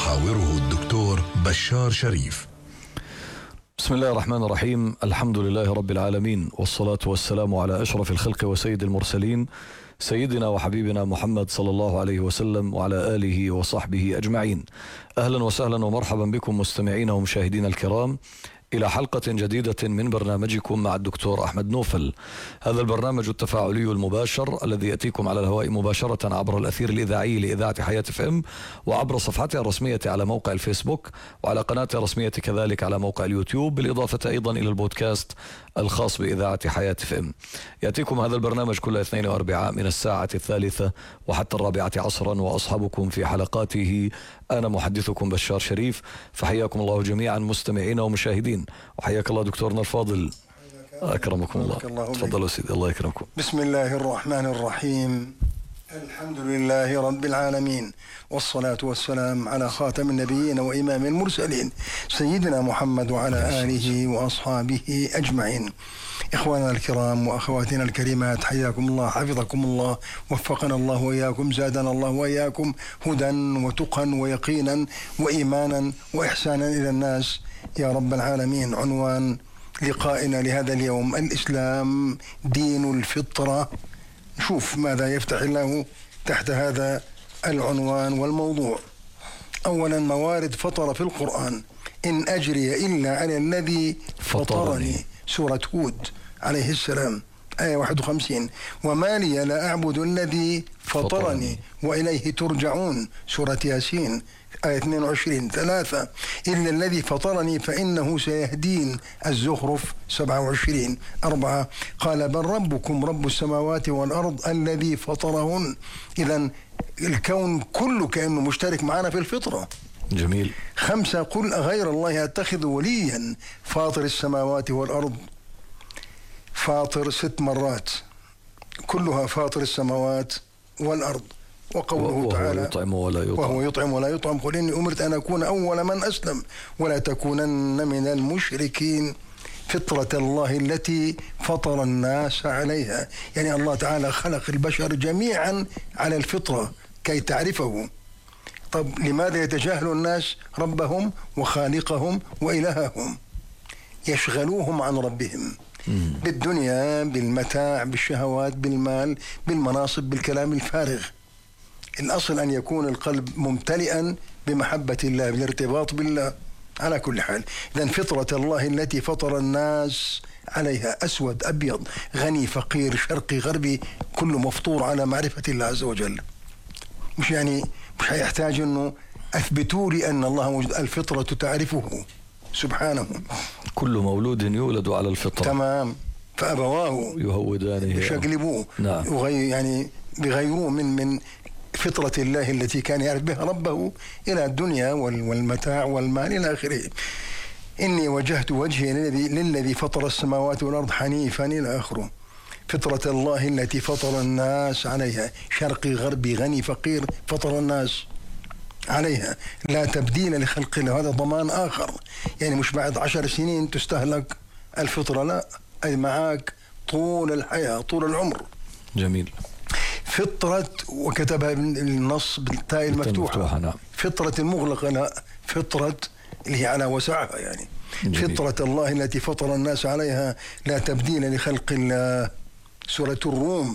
يحاوره الدكتور بشار شريف. بسم الله الرحمن الرحيم. الحمد لله رب العالمين، والصلاة والسلام على أشرف الخلق وسيد المرسلين، سيدنا وحبيبنا محمد صلى الله عليه وسلم وعلى آله وصحبه أجمعين. أهلا وسهلا ومرحبا بكم مستمعين ومشاهدين الكرام إلى حلقة جديدة من برنامجكم مع الدكتور أحمد نوفل. هذا البرنامج التفاعلي المباشر الذي يأتيكم على الهواء مباشرة عبر الأثير الإذاعي لإذاعة حياة FM، وعبر صفحتها الرسمية على موقع الفيسبوك، وعلى قناتها الرسمية كذلك على موقع اليوتيوب، بالإضافة أيضا إلى البودكاست الخاص بإذاعة حياة FM. يأتيكم هذا البرنامج كل اثنين وأربعاء من الساعة 3 وحتى 4 عصرا، وأصحابكم في حلقاته أنا محدثكم بشار شريف. فحياكم الله جميعا مستمعين ومشاهدين، وحياك الله دكتورنا الفاضل. أكرمكم الله. تفضلوا سيدي، الله يكرمكم. بسم الله الرحمن الرحيم. الحمد لله رب العالمين، والصلاة والسلام على خاتم النبيين وإمام المرسلين سيدنا محمد وعلى آله وأصحابه أجمعين. إخواننا الكرام وأخواتنا الكريمات، حياكم الله، حفظكم الله، وفقنا الله وإياكم، زادنا الله وإياكم هدى وتقى ويقينا وإيمانا وإحسانا إلى الناس يا رب العالمين. عنوان لقائنا لهذا اليوم: الإسلام دين الفطرة. نشوف ماذا يفتح الله تحت هذا العنوان والموضوع. أولا، موارد فطر في القرآن: إن أجري إلا على الذي فطرني، سورة هود عليه السلام آية 51. وما لي لا أعبد الذي فطرني وإليه ترجعون، سورة ياسين آية 22. 3، إلا الذي فطرني فإنه سيهدين، الزخرف 27. 4، قال بل ربكم رب السماوات والأرض الذي فطرهن. إذن الكون كله كأنه مشترك معنا في الفطرة. جميل. 5، قل أغير الله أتخذ وليا فاطر السماوات والأرض. فاطر 6 مرات، كلها فاطر السماوات والأرض. وقوله تعالى: وهو يطعم ولا يطعم. قل إني أمرت أن أكون أول من أسلم ولا تكونن من المشركين. فطرة الله التي فطر الناس عليها، يعني الله تعالى خلق البشر جميعا على الفطرة كي تعرفه. طب لماذا يتجاهل الناس ربهم وخالقهم وإلههم؟ يشغلوهم عن ربهم بالدنيا، بالمتاع، بالشهوات، بالمال، بالمناصب، بالكلام الفارغ. الأصل أن يكون القلب ممتلئا بمحبة الله، بالارتباط بالله على كل حال. إذن فطرة الله التي فطر الناس عليها، أسود أبيض، غني فقير، شرقي غربي، كله مفطور على معرفة الله عز وجل. مش هيحتاج أنه أثبتوا لي أن الله موجود، الفطرة تعرفه سبحانه. كل مولود يولد على الفطرة. تمام. فأبواه يهودانه يشقلبوه، نعم. يعني بغيروه من فطرة الله التي كان يعرف بها ربه إلى الدنيا والمتاع والمال إلى آخره. إني وجهت وجهي للذي فطر السماوات والأرض حنيفا إلى آخره. فطرة الله التي فطر الناس عليها، شرقي غربي غني فقير، فطر الناس عليها، لا تبديل لخلق الله. هذا ضمان آخر، يعني مش بعد 10 سنين تستهلك الفطرة، لا، أي معاك طول الحياة، طول العمر. جميل. فطرة، وكتبها النص بالتاء المفتوحة، نعم. فطرة المغلقة، لا، فطرة اللي هي على وسعها يعني. جميل. فطرة الله التي فطر الناس عليها لا تبديل لخلق الله، سورة الروم.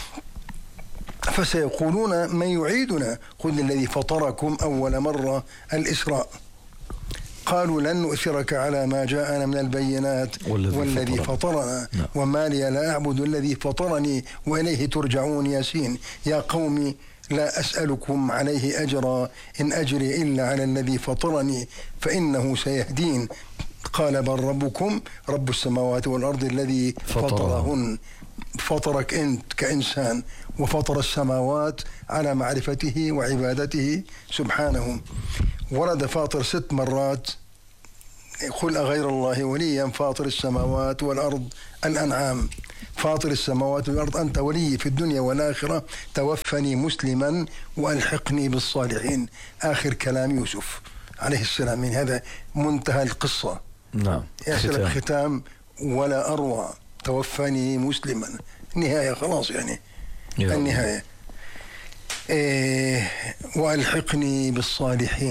فسيقولون من يعيدنا قل الذي فطركم أول مرة، الإسراء. قالوا لن نؤثرك على ما جاءنا من البينات والذي فطرنا وما لي لا أعبد الذي فطرني وإليه ترجعون، ياسين. يا قوم لا أسألكم عليه أجرا إن أجري إلا على الذي فطرني فإنه سيهدين. قال بل ربكم رب السماوات والأرض الذي فطرهن. فطرك أنت كإنسان، وفطر السماوات على معرفته وعبادته سبحانه. ورد فاطر 6 مرات. قل أغير الله وليا فاطر السماوات والأرض، الأنعام. فاطر السماوات والأرض أنت ولي في الدنيا والآخرة، توفني مسلما وألحقني بالصالحين. آخر كلام يوسف عليه السلام. من هذا منتهى القصة. نعم. يا ختام ولا أروع، توفني مسلما، نهاية خلاص يعني. النهاية. وألحقني بالصالحين.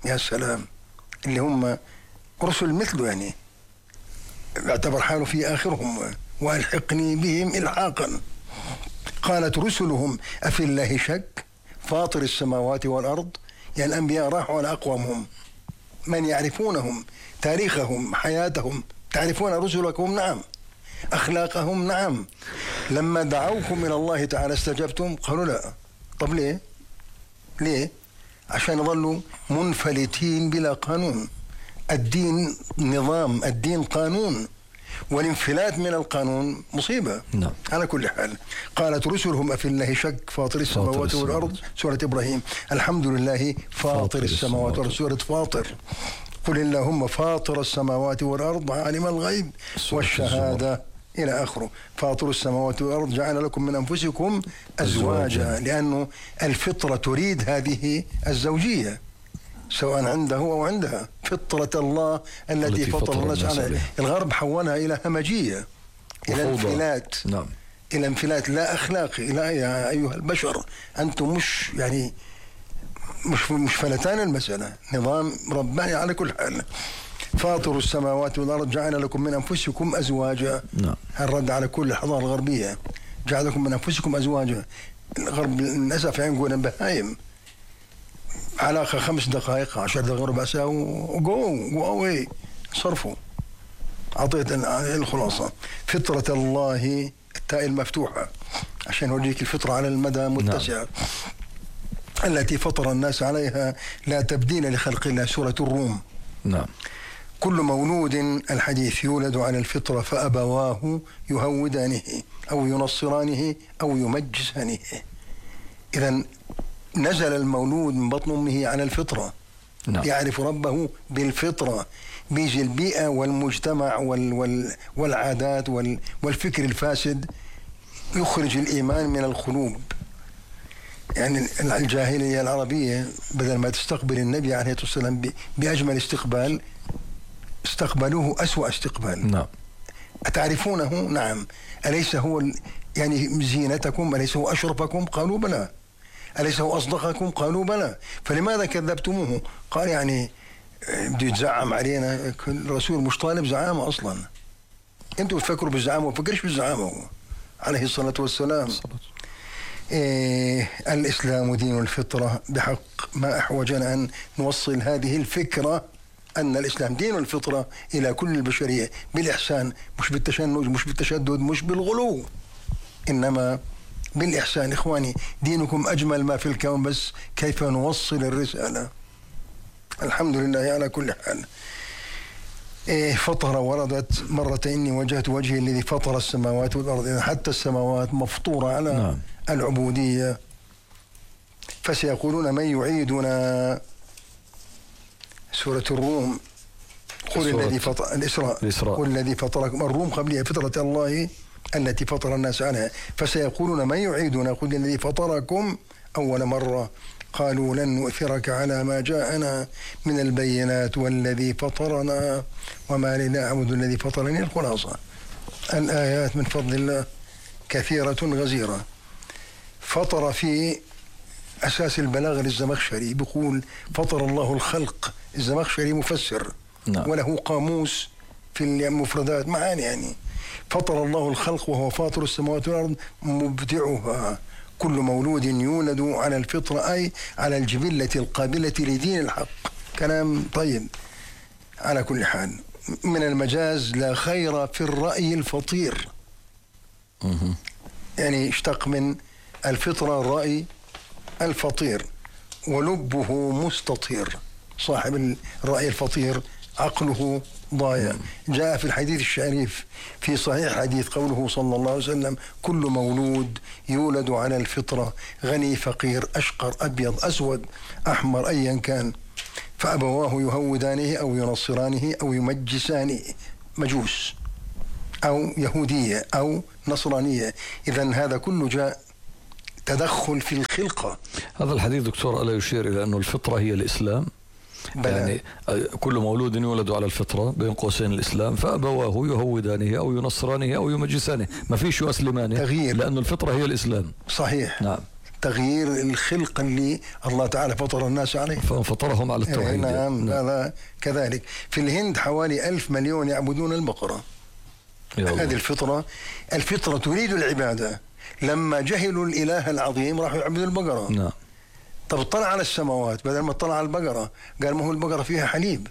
يا سلام، اللي هم رسل مثله يعني، اعتبر حاله في آخرهم، وألحقني بهم إلحاقا. قالت رسلهم أفي الله شك فاطر السماوات والأرض. يعني الأنبياء راحوا على أقوامهم، من يعرفونهم، تاريخهم، حياتهم، تعرفون رسلكم؟ نعم. أخلاقهم؟ نعم. لما دعوكم إلى الله تعالى استجبتم؟ قالوا لا. طب ليه؟ ليه؟ عشان يظلوا منفلتين بلا قانون. الدين نظام، الدين قانون، والانفلات من القانون مصيبة. نعم. على كل حال، قالت رسلهم أفي الله شك فاطر السماوات والأرض، سورة إبراهيم. الحمد لله فاطر السماوات والأرض، سورة فاطر. قل اللهم فاطر السماوات والأرض عالم الغيب والشهادة إلى آخره. فاطر السماوات والأرض جعل لكم من أنفسكم أزواجا، لأنه الفطرة تريد هذه الزوجية، سواء عنده أو عندها. فطرة الله التي فطر الناس عليها. الغرب حولها إلى همجية، إلى انفلات. نعم. إلى انفلات لا أخلاقي. لا يا أيها البشر، أنتم مش يعني مش فلتان المسألة، نظام رباني. على كل حال، فاطر السماوات والأرض جعل لكم من أنفسكم أزواجا. نعم. الرد على كل الحضارة الغربية، جعل لكم من أنفسكم أزواجا. الغرب للأسف يعني يقولون بهايم، علاقة 5 دقائق 10 دقائق ربع ساعة وجو أوي صرفوا. أعطيت الخلاصة. فطرة الله، التاء المفتوحة عشان أوريك الفطرة على المدى متسع. نعم. التي فطر الناس عليها لا تبديل لخلق الله، سورة الروم. نعم. كل مولود الحديث يولد على الفطرة فأبواه يهودانه أو ينصرانه أو يمجسانه. إذن نزل المولود من بطن أمه على الفطرة. نعم. يعرف ربه بالفطرة. بيجي البيئة والمجتمع والعادات والفكر الفاسد يخرج الإيمان من القلوب. يعني الجاهلية العربية بدل ما تستقبل النبي عليه الصلاة والسلام بأجمل استقبال، استقبلوه أسوأ استقبال. نعم. أتعرفونه؟ نعم. أليس هو يعني زينتكم؟ أليس هو أشرفكم؟ قالوا بلى. أليس هو أصدقكم؟ قالوا بلى. فلماذا كذبتموه؟ قال يعني بده يتزعم علينا. الرسول مش طالب زعامة أصلا. أنتوا تفكروا بالزعامة وفكرش بالزعامة هو عليه الصلاة والسلام. الإسلام دين الفطرة. بحق ما أحوجنا أن نوصل هذه الفكرة، أن الإسلام دين الفطرة إلى كل البشرية بالإحسان، مش بالتشنج، مش بالتشدد، مش بالغلو، إنما بالإحسان. إخواني، دينكم أجمل ما في الكون، بس كيف نوصل الرسالة. الحمد لله على كل حال. فطر وردت مرة، إني وجهت وجهي الذي فطر السماوات والأرض. حتى السماوات مفطورة على نعم. العبودية. فسيقولون من يعيدنا، سورة الروم. قل الذي فطر الإسراء. قل الذي فطركم. الروم قبلها فطرة الله التي فطر الناس عنها. فسيقولون من يعيدنا قل الذي فطركم أول مرة. قالوا لن نؤثرك على ما جاءنا من البينات والذي فطرنا وما لنعبد الذي فطرني. الخلاصة الآيات من فضل الله كثيرة غزيرة. فطر في أساس البلاغة للزمخشري، بيقول فطر الله الخلق. الزمخشري مفسر نعم. وله قاموس في المفردات معاني. يعني فطر الله الخلق وهو فاطر السماوات والأرض مبدعها. كل مولود يولد على الفطرة، أي على الجبلة القابلة لدين الحق. كلام طيب. على كل حال، من المجاز لا خير في الرأي الفطير. يعني اشتق من الفطرة الرأي الفطير، ولبه مستطير. صاحب الرأي الفطير عقله ضايع. جاء في الحديث الشريف في صحيح الحديث قوله صلى الله عليه وسلم كل مولود يولد على الفطرة، غني فقير أشقر أبيض أسود أحمر أيا كان، فأبواه يهودانه أو ينصرانه أو يمجسانه، مجوس أو يهودية أو نصرانية. إذن هذا كله جاء تدخل في الخلقة. هذا الحديث دكتور ألا يشير إلى أنه الفطرة هي الإسلام؟ يعني كل مولود يولد على الفطرة بين قوسين الإسلام، فأبواه يهودانه أو ينصرانه أو يمجسانه، ما فيش يسلمانه، تغيير، لأنه الفطرة هي الإسلام. صحيح. نعم. تغيير الخلق اللي الله تعالى فطر الناس عليه. فطرهم على التوحيد. نعم. هذا كذلك. في الهند حوالي 1,000 مليون يعبدون البقرة. هذه الفطرة تريد العبادة. لما جهلوا الإله العظيم راحوا يعبدوا البقرة. نعم. طب اطلع على السماوات، بدل ما اطلع على البقرة قال ما هو البقرة فيها حليب.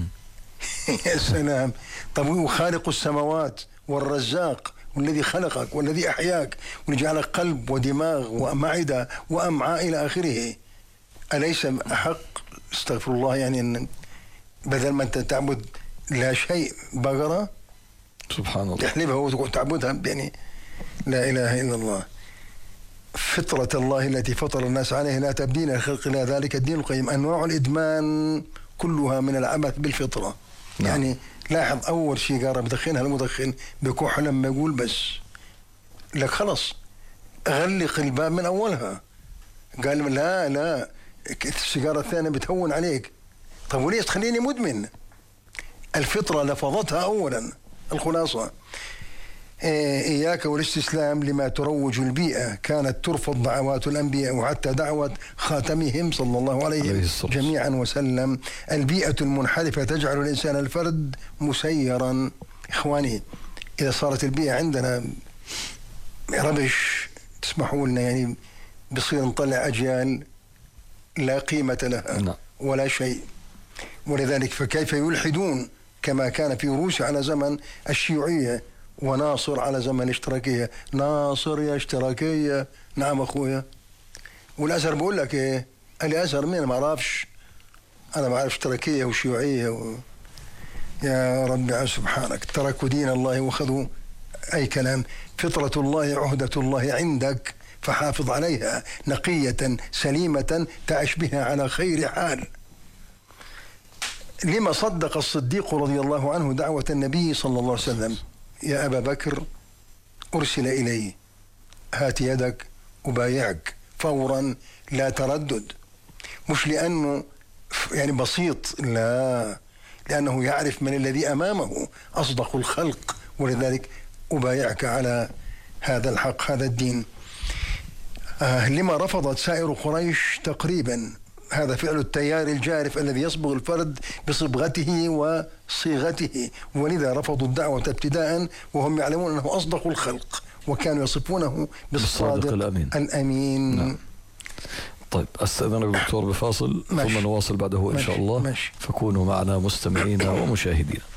يا سلام. طب وخالق السماوات والرزاق والذي خلقك والذي أحياك وجعلك قلب ودماغ ومعدة وأمعاء إلى آخره، أليس أحق استغفر الله يعني أن بدل ما أنت تعبد لا شيء بقرة سبحان الله تحلبها وتعبدها؟ يعني لا إله إلا الله. فطرة الله التي فطر الناس عليها لا تبديل لخلق الله، ذلك الدين القيم. أنواع الإدمان كلها من العبث بالفطرة. نعم. يعني لاحظ أول سيجارة بدخنها المدخن بكح لما يقول بس لك خلص غلق الباب من أولها، قال لا السيجارة الثانية بتهون عليك. طب وليش تخليني مدمن؟ الفطرة لفظتها أولا. الخلاصة إياك والاستسلام لما تروج البيئة. كانت ترفض دعوات الأنبياء وحتى دعوة خاتمهم صلى الله عليه جميعا وسلم. البيئة المنحرفة تجعل الإنسان الفرد مسيرا. إخواني إذا صارت البيئة عندنا ربش تسمحوا لنا يعني بصير نطلع أجيال لا قيمة لها ولا شيء. ولذلك فكيف يلحدون كما كان في روسيا على زمن الشيوعية وناصر على زمن الاشتراكية. ناصر يا اشتراكية. نعم أخويا. والأزهر بقول لك إيه؟ الأزهر مين ما أعرفش. أنا ما أعرف اشتراكية وشيوعية يا رب سبحانك. تركوا دين الله وخذوا أي كلام. فطرة الله عهدة الله عندك فحافظ عليها نقية سليمة تعش بها على خير حال. لما صدق الصديق رضي الله عنه دعوة النبي صلى الله عليه وسلم. يا أبا بكر أرسل إلي هات يدك أبايعك فورا لا تردد. مش لأنه يعني بسيط، لا، لأنه يعرف من الذي أمامه أصدق الخلق، ولذلك أبايعك على هذا الحق هذا الدين. لما رفضت سائر قريش تقريبا. هذا فعل التيار الجارف الذي يصبغ الفرد بصبغته وصيغته، ولذا رفضوا الدعوة ابتداء وهم يعلمون أنه أصدق الخلق وكانوا يصفونه بالصادق الأمين. نعم. طيب أستأذنك دكتور بفاصل ثم نواصل بعده إن شاء الله. فكونوا معنا مستمعين ومشاهدين.